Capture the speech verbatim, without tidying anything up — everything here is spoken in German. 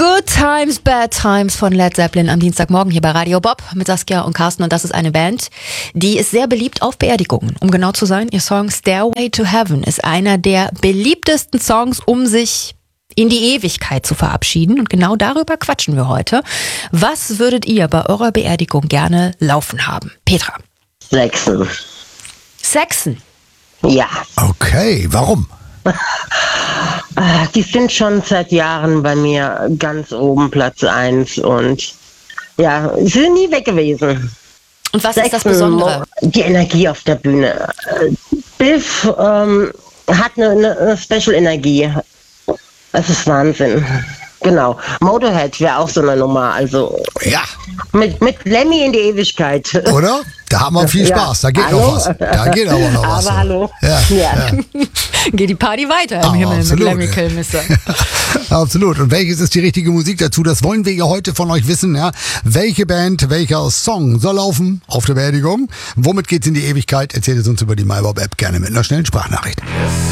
Good Times, Bad Times von Led Zeppelin am Dienstagmorgen hier bei Radio Bob mit Saskia und Carsten. Und das ist eine Band, die ist sehr beliebt auf Beerdigungen. Um genau zu sein, ihr Song Stairway to Heaven ist einer der beliebtesten Songs, um sich in die Ewigkeit zu verabschieden. Und genau darüber quatschen wir heute. Was würdet ihr bei eurer Beerdigung gerne laufen haben? Petra. Saxon. Saxon? Ja. Okay, warum? Die sind schon seit Jahren bei mir ganz oben Platz eins und ja, sie sind nie weg gewesen. Und was Saxon, ist das Besondere? Die Energie auf der Bühne. Biff ähm, hat eine, eine Special-Energie. Es ist Wahnsinn. Genau. Motorhead wäre auch so eine Nummer. Also Ja. mit, mit Lemmy in die Ewigkeit. Oder? Da haben wir viel Spaß. Da geht Hallo? noch was. Da geht aber noch was. Aber hallo. Ja, Ja. ja. Geht die Party weiter im Aber Himmel mit absolut. Lemmy Kilmister. Absolut. Und welches ist die richtige Musik dazu? Das wollen wir ja heute von euch wissen. Ja? Welche Band, welcher Song soll laufen auf der Beerdigung? Womit geht's in die Ewigkeit? Erzählt es uns über die MyBob-App gerne mit einer schnellen Sprachnachricht.